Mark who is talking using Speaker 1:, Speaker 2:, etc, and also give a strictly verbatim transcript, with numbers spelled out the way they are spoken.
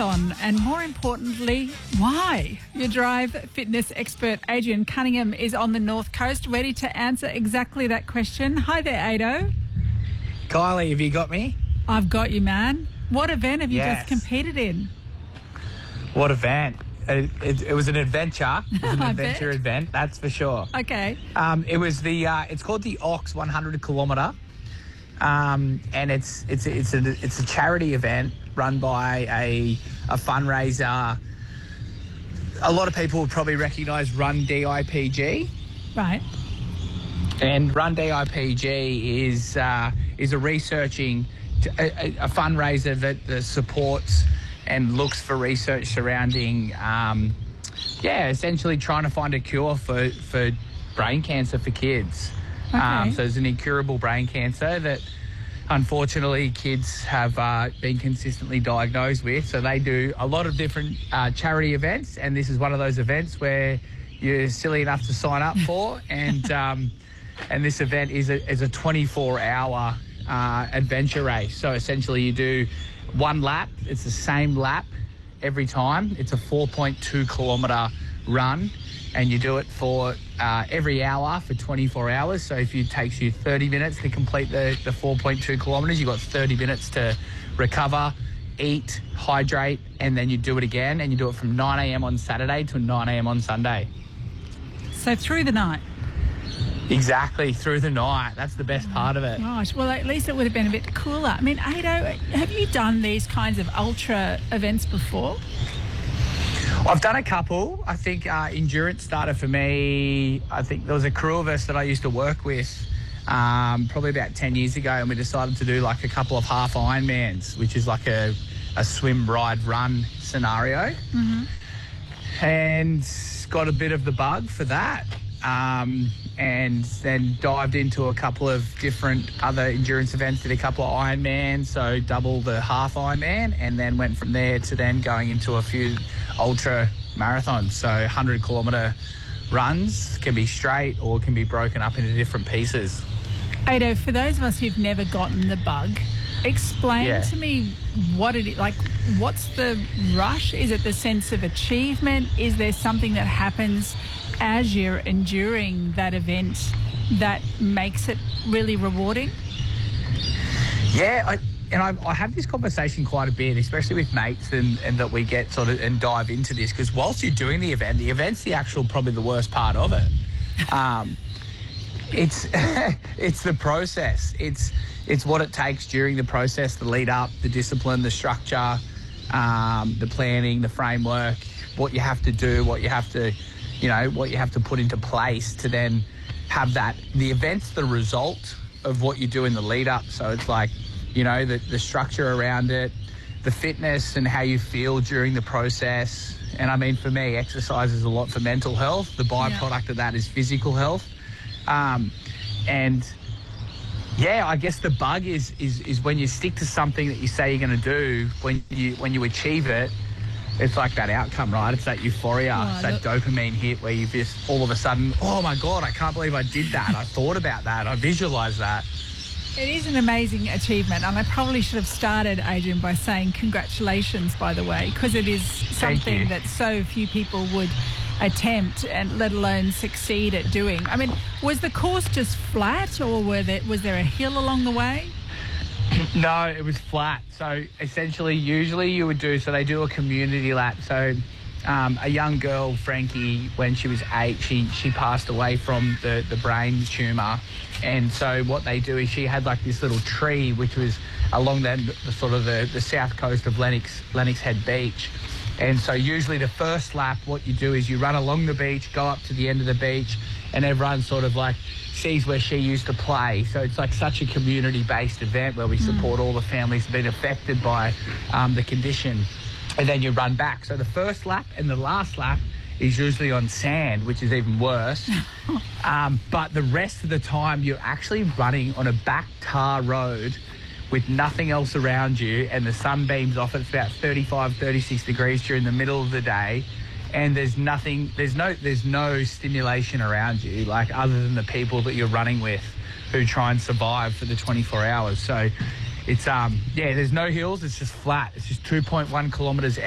Speaker 1: marathon? And more importantly, why? Your Drive fitness expert Adrian Cunningham is on the North Coast, ready to answer exactly that question. Hi there, Ado.
Speaker 2: Kylie, have you got me?
Speaker 1: I've got you, man. What event have you
Speaker 2: Yes.
Speaker 1: just competed in?
Speaker 2: What event? It, it, it was an adventure. It was an
Speaker 1: I
Speaker 2: adventure
Speaker 1: bet.
Speaker 2: event, that's for sure.
Speaker 1: Okay.
Speaker 2: Um, it was the. Uh, it's called the Ox one hundred kilometre, um, and it's it's it's a it's a charity event run by a a fundraiser. A lot of people will probably recognise Run D I P G.
Speaker 1: Right.
Speaker 2: And Run D I P G is uh, is a researching a, a, a fundraiser that, that supports and looks for research surrounding, um, yeah, essentially trying to find a cure for, for brain cancer for kids.
Speaker 1: Okay.
Speaker 2: Um, so there's an incurable brain cancer that unfortunately kids have uh, been consistently diagnosed with. So they do a lot of different uh, charity events, and this is one of those events where you're silly enough to sign up for. and um, and this event is a, is a twenty-four hour uh, adventure race. So essentially you do one lap. It's the same lap every time. It's a four point two kilometre run, and you do it for uh, every hour for twenty-four hours. So if it takes you thirty minutes to complete the, the four point two kilometres, you've got thirty minutes to recover, eat, hydrate, and then you do it again. And you do it from nine a m on Saturday to nine a m on Sunday.
Speaker 1: So through the night?
Speaker 2: Exactly, through the night. That's the best part of it.
Speaker 1: Gosh, well, at least it would have been a bit cooler. I mean, Ado, have you done these kinds of ultra events before?
Speaker 2: I've done a couple. I think uh, endurance started for me. I think there was a crew of us that I used to work with um, probably about ten years ago, and we decided to do like a couple of half Ironmans, which is like a, a swim, ride, run scenario. Mm-hmm. And got a bit of the bug for that. Um, and then dived into a couple of different other endurance events, did a couple of Ironman, so double the half Ironman, and then went from there to then going into a few ultra marathons. So one hundred kilometre runs can be straight or can be broken up into different pieces.
Speaker 1: Ado, for those of us who've never gotten the bug, explain
Speaker 2: Yeah.
Speaker 1: to me what it is. Like, what's the rush? Is it the sense of achievement? Is there something that happens as you're enduring that event that makes it really rewarding?
Speaker 2: Yeah, I, and I, I have this conversation quite a bit, especially with mates, and, and that we get sort of and dive into this, because whilst you're doing the event, the event's the actual probably the worst part of it. Um, it's it's the process. It's it's what it takes during the process, the lead up, the discipline, the structure, um, the planning, the framework, what you have to do, what you have to, you know, what you have to put into place to then have that. The event's the result of what you do in the lead up. So it's like, you know, the, the structure around it, the fitness and how you feel during the process. And I mean, for me, exercise is a lot for mental health. The byproduct yeah. of that is physical health. Um, and yeah, I guess the bug is, is, is when you stick to something that you say you're going to do, when you, when you achieve it, it's like that outcome, right? It's that euphoria,
Speaker 1: oh,
Speaker 2: it's that
Speaker 1: look.
Speaker 2: dopamine hit where you just all of a sudden, oh my God, I can't believe I did that. I thought about that. I visualised that.
Speaker 1: It is an amazing achievement, and I probably should have started, Adrian, by saying congratulations, by the way, because it is something that so few people would attempt and let alone succeed at doing. I mean, was the course just flat, or were there, was there a hill along the way?
Speaker 2: No, it was flat. So essentially, usually you would do, so they do a community lap. So um, a young girl, Frankie, when she was eight, she, she passed away from the, the brain tumour. And so what they do is she had like this little tree, which was along the, the sort of the, the south coast of Lennox, Lennox Head Beach. And so usually the first lap, what you do is you run along the beach, go up to the end of the beach, and everyone sort of like sees where she used to play. So it's like such a community-based event where we support mm. all the families that have been affected by um, the condition. And then you run back. So the first lap and the last lap is usually on sand, which is even worse. um, but the rest of the time, you're actually running on a back tar road with nothing else around you, and the sun beams off. It's about thirty-five, thirty-six degrees during the middle of the day, and there's nothing, there's no, there's no stimulation around you, like other than the people that you're running with who try and survive for the twenty-four hours. So it's, um, yeah, there's no hills, it's just flat. It's just two point one kilometres